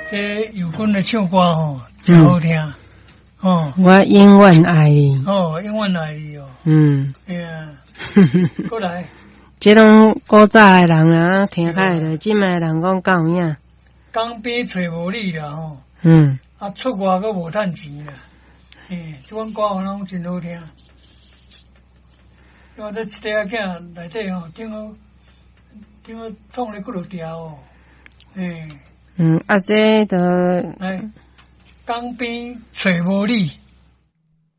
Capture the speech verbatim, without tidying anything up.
这有军的唱歌吼，真好听。嗯、哦， 我永远爱你。 哦，永远爱你哦。 嗯。 哎呀，过来。 这拢古早的人啊，听开了，今卖人讲够影。 江边找无你啦吼。 嗯。 啊，出外阁无趁钱啦。诶，这款歌拢真好听。因为这一个囝内底吼，顶好顶好创咧几落条哦。诶。 嗯，啊，这都。 来，江边找无你。